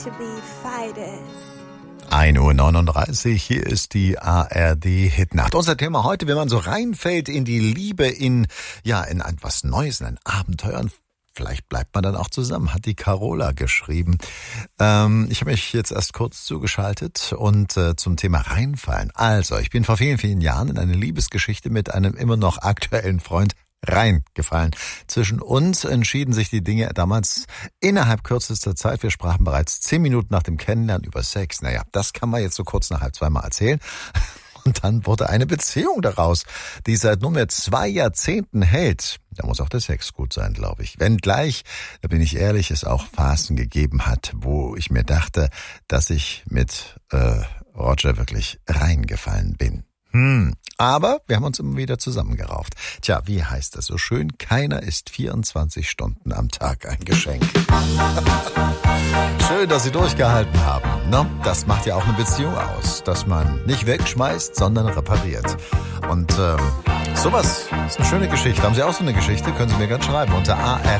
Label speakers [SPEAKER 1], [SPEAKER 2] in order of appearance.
[SPEAKER 1] to be fighters.
[SPEAKER 2] 1:39 Uhr, hier ist die ARD-Hitnacht. Unser Thema heute, wenn man so reinfällt in die Liebe, in etwas Neues, in ein Abenteuer, und vielleicht bleibt man dann auch zusammen, hat die Carola geschrieben. Ich habe mich jetzt erst kurz zugeschaltet und zum Thema reinfallen. Also, ich bin vor vielen, vielen Jahren in eine Liebesgeschichte mit einem immer noch aktuellen Freund reingefallen. Zwischen uns entschieden sich die Dinge damals innerhalb kürzester Zeit. Wir sprachen bereits 10 Minuten nach dem Kennenlernen über Sex. Naja, das kann man jetzt so kurz nach 1:30 mal erzählen. Und dann wurde eine Beziehung daraus, die seit nunmehr 2 Jahrzehnten hält. Da muss auch der Sex gut sein, glaube ich. Wenngleich, da bin ich ehrlich, es auch Phasen gegeben hat, wo ich mir dachte, dass ich mit Roger wirklich reingefallen bin. Aber wir haben uns immer wieder zusammengerauft. Tja, wie heißt das so schön? Keiner ist 24 Stunden am Tag ein Geschenk. Schön, dass Sie durchgehalten haben. Ne? Das macht ja auch eine Beziehung aus, dass man nicht wegschmeißt, sondern repariert. Und sowas ist eine schöne Geschichte. Haben Sie auch so eine Geschichte? Können Sie mir gerne schreiben unter ARD.